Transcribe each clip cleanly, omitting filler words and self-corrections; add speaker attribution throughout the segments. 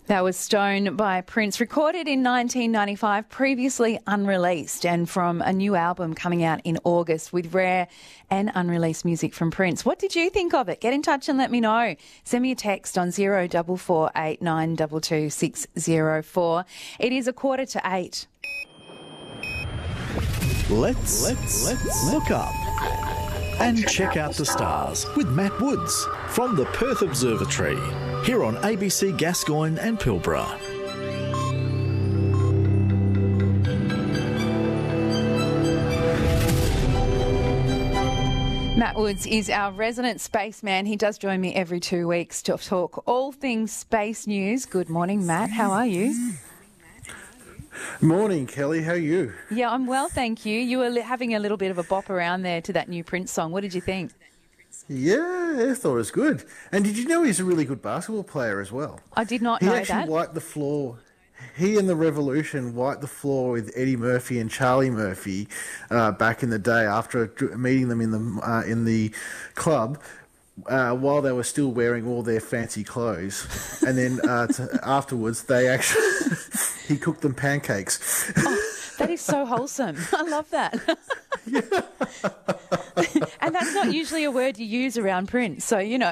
Speaker 1: That was Stone by Prince, recorded in 1995, previously unreleased, and from a new album coming out in August with rare and unreleased music from Prince. What did you think of it? Get in touch and let me know. Send me a text on 0448922604. It is 7:45.
Speaker 2: Let's look up and check out the stars with Matt Woods from the Perth Observatory here on ABC Gascoyne and Pilbara.
Speaker 1: Matt Woods is our resident spaceman. He does join me every 2 weeks to talk all things space news. Good morning, Matt. How are you?
Speaker 3: Morning, Kelly. How are you?
Speaker 1: Yeah, I'm well, thank you. You were having a little bit of a bop around there to that new Prince song. What did you think?
Speaker 3: Yeah, I thought it was good. And did you know he's a really good basketball player as well?
Speaker 1: I did not know that.
Speaker 3: He actually wiped the floor. He and the Revolution wiped the floor with Eddie Murphy and Charlie Murphy back in the day after meeting them in the club. While they were still wearing all their fancy clothes, and then afterwards he cooked them pancakes.
Speaker 1: Oh, that is so wholesome. I love that. And that's not usually a word you use around Prince, so you know.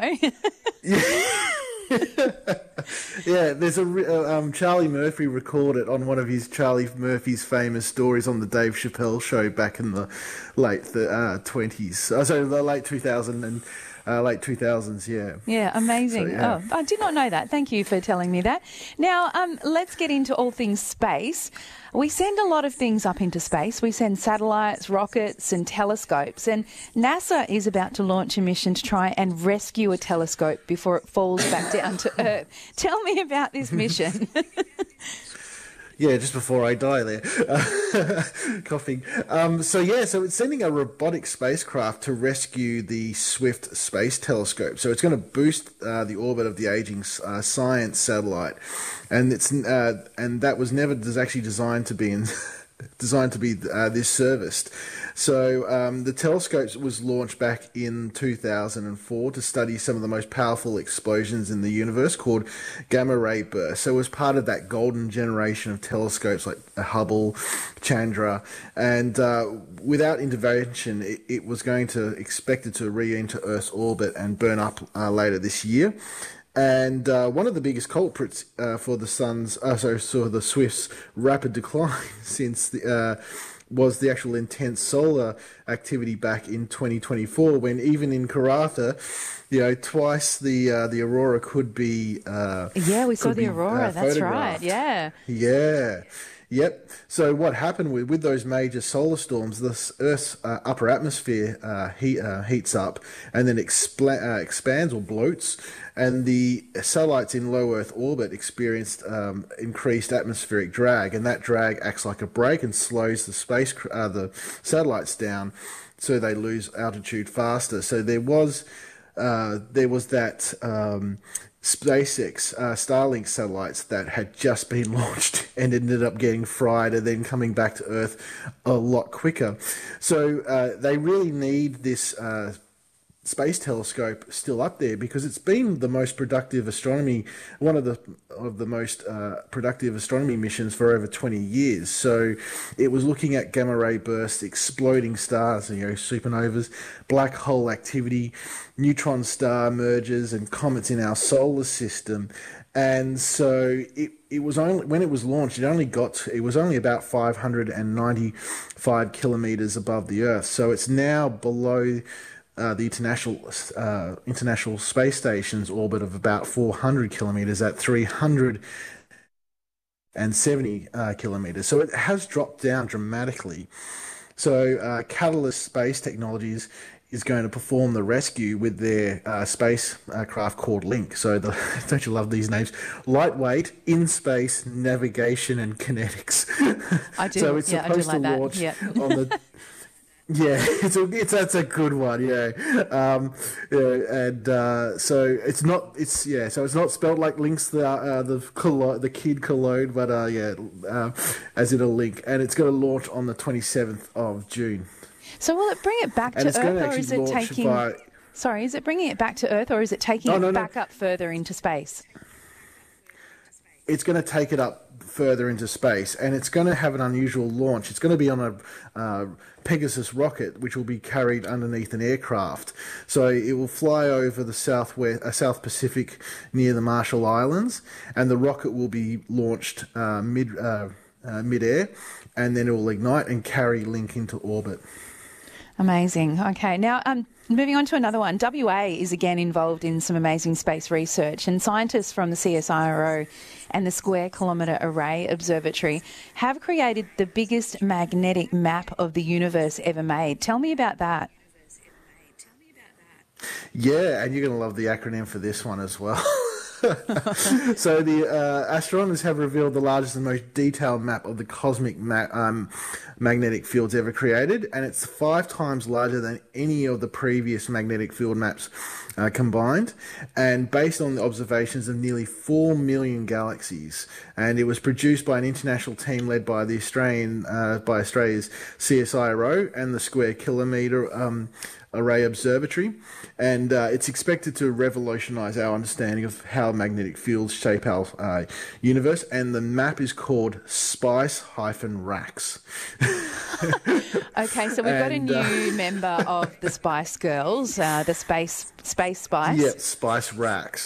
Speaker 3: Yeah, there's Charlie Murphy recorded on one of his Charlie Murphy's famous stories on the Dave Chappelle show back in the late 20s. So the late 2000s, yeah.
Speaker 1: Yeah, amazing.
Speaker 3: So, yeah.
Speaker 1: Oh, I did not know that. Thank you for telling me that. Now, let's get into all things space. We send a lot of things up into space. We send satellites, rockets and telescopes. And NASA is about to launch a mission to try and rescue a telescope before it falls back down to Earth. Tell me about this mission.
Speaker 3: Yeah, just before I die there, coughing. So it's sending a robotic spacecraft to rescue the Swift Space Telescope. So it's going to boost the orbit of the aging Science satellite, and that was never actually designed to be this serviced. So the telescope was launched back in 2004 to study some of the most powerful explosions in the universe called gamma ray bursts. So it was part of that golden generation of telescopes like Hubble, Chandra, and without intervention, it was expected to re-enter Earth's orbit and burn up later this year. And one of the biggest culprits for the the Swift's rapid decline was the actual intense solar activity back in 2024, when even in Karratha, twice the aurora could be.
Speaker 1: We saw the aurora. That's right. Yeah.
Speaker 3: Yeah. Yep. So what happened with those major solar storms, the Earth's upper atmosphere heats up and then expands or bloats, and the satellites in low Earth orbit experienced increased atmospheric drag, and that drag acts like a brake and slows the satellites down, so they lose altitude faster. So there was that. SpaceX Starlink satellites that had just been launched and ended up getting fried and then coming back to Earth a lot quicker. So they really need this space telescope still up there, because it's been the most productive one of the most productive astronomy missions for over 20 years. So it was looking at gamma ray bursts, exploding stars, supernovas, black hole activity, neutron star mergers, and comets in our solar system. And so it was only, when it was launched, it was only about 595 kilometers above the Earth. So it's now below the International Space Station's orbit of about 400 kilometers at 370 kilometers. So it has dropped down dramatically. So Catalyst Space Technologies is going to perform the rescue with their spacecraft called Link. So don't you love these names? Lightweight, in-space, navigation and kinetics.
Speaker 1: I do.
Speaker 3: So it's supposed to launch on the... Yeah, that's a good one. Yeah, so it's not spelled like Link's the kid Cologne, but as in a link, and it's going to launch on the 27th of June.
Speaker 1: So will it bring it back to Earth, or is it taking? Is it bringing it back to Earth, or is it taking it back up further into space?
Speaker 3: it's going to take it up further into space, and it's going to have an unusual launch. It's going to be on a Pegasus rocket, which will be carried underneath an aircraft. So it will fly over the South Pacific near the Marshall Islands, and the rocket will be launched mid-air, and then it will ignite and carry Link into orbit.
Speaker 1: Amazing. Okay, now moving on to another one. WA is again involved in some amazing space research, and scientists from the CSIRO and the Square Kilometre Array Observatory have created the biggest magnetic map of the universe ever made. Tell me about that.
Speaker 3: Yeah, and you're going to love the acronym for this one as well. So the astronomers have revealed the largest and most detailed map of the cosmic magnetic fields ever created, and it's 5 times larger than any of the previous magnetic field maps combined, and based on the observations of nearly 4 million galaxies. And it was produced by an international team led by the Australia's CSIRO and the Square Kilometre Array Observatory, and it's expected to revolutionise our understanding of how magnetic fields shape our universe. And the map is called Spice-RACS.
Speaker 1: Okay, so we've got a new member of the Spice Girls, the Space Spice.
Speaker 3: Yeah, Spice-RACS.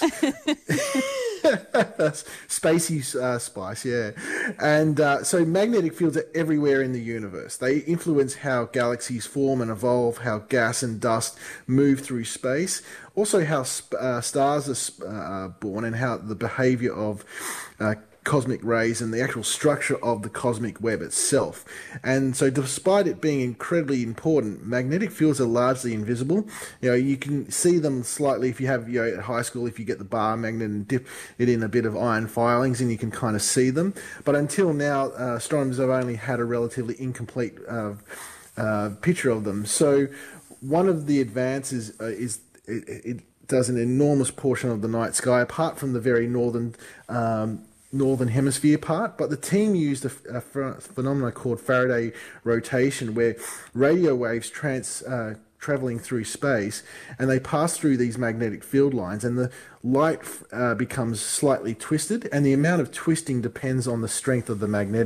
Speaker 3: Spacey Spice, yeah. And so magnetic fields are everywhere in the universe. They influence how galaxies form and evolve, how gas and dust move through space, also how stars are born, and how the behavior of cosmic rays and the actual structure of the cosmic web itself. And so despite it being incredibly important, magnetic fields are largely invisible. You can see them slightly if you have, at high school, if you get the bar magnet and dip it in a bit of iron filings, and you can kind of see them. But until now, astronomers have only had a relatively incomplete picture of them. So one of the advances is it does an enormous portion of the night sky, apart from the very northern hemisphere part. But the team used a phenomenon called Faraday rotation, where radio waves traveling through space, and they pass through these magnetic field lines, and the light becomes slightly twisted, and the amount of twisting depends on the strength of the magnetic